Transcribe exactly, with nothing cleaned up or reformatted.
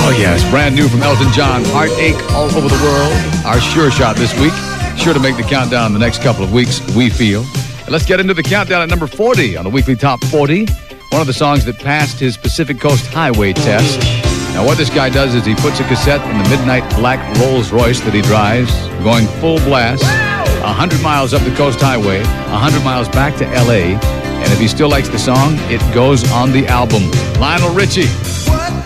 Oh, yes. Brand new from Elton John. Heartache all over the world. Our sure shot this week. Sure to make the countdown in the next couple of weeks, we feel. And let's get into the countdown at number forty on the weekly top forty. One of the songs that passed his Pacific Coast Highway test. Now, what this guy does is he puts a cassette in the midnight black Rolls Royce that he drives, going full blast, one hundred miles up the Coast Highway, one hundred miles back to L A. And if he still likes the song, it goes on the album. Lionel Richie. What